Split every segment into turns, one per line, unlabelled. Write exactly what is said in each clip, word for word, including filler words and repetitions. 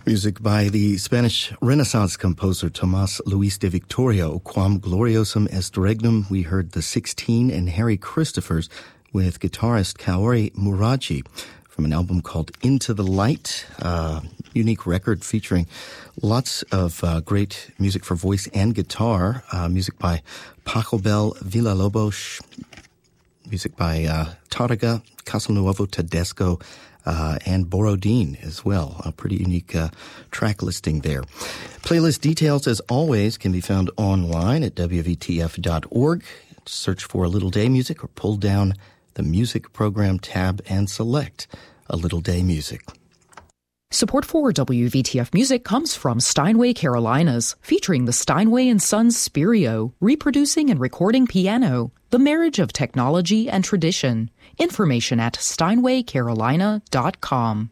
Music by the Spanish Renaissance composer Tomás Luis de Victoria, Quam Gloriosum Est Regnum. We heard the sixteen and Harry Christophers with guitarist Kaori Muraji from an album called Into the Light, uh, unique record featuring lots of uh, great music for voice and guitar, uh, music by Pachelbel Villalobos, music by uh, Tárrega, Castelnuovo Tedesco, Uh, and Borodin as well. A pretty unique uh, track listing there. Playlist details, as always, can be found online at W V T F dot org. Search for A Little Day Music or pull down the Music Program tab and select A Little Day Music.
Support for W V T F Music comes from Steinway Carolinas, featuring the Steinway and Sons Spirio, reproducing and recording piano, the marriage of technology and tradition. Information at steinway carolina dot com.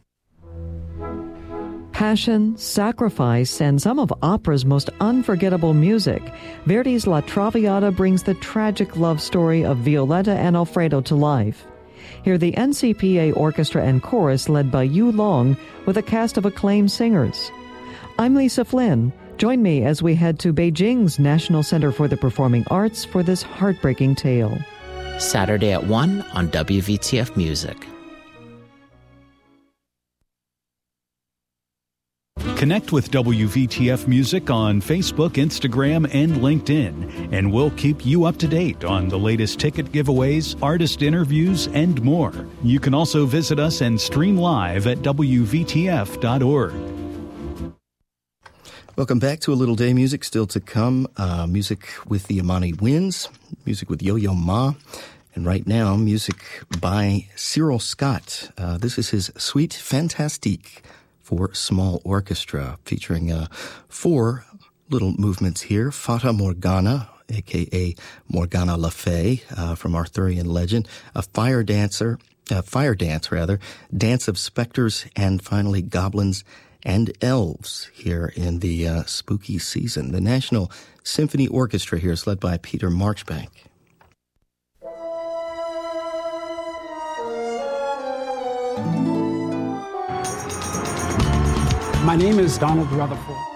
Passion, sacrifice, and some of opera's most unforgettable music. Verdi's La Traviata brings the tragic love story of Violetta and Alfredo to life. Hear the N C P A Orchestra and Chorus led by Yu Long with a cast of acclaimed singers. I'm Lisa Flynn. Join me as we head to Beijing's National Center for the Performing Arts for this heartbreaking tale.
Saturday at one on W V T F Music.
Connect with W V T F Music on Facebook, Instagram, and LinkedIn, and we'll keep you up to date on the latest ticket giveaways, artist interviews, and more. You can also visit us and stream live at W V T F dot org.
Welcome back to A Little Day Music. Still to come, uh, music with the Amani Winds, music with Yo-Yo Ma, and right now, music by Cyril Scott. Uh, this is his Suite Fantastique for small orchestra, featuring uh, four little movements here. Fata Morgana, a k a. Morgana Le Fay, uh, from Arthurian legend, a fire dancer, uh, fire dance rather, Dance of Spectres, and finally Goblins and Elves here in the uh, spooky season. The National Symphony Orchestra here is led by Peter Marchbank.
My name is Donald Rutherford.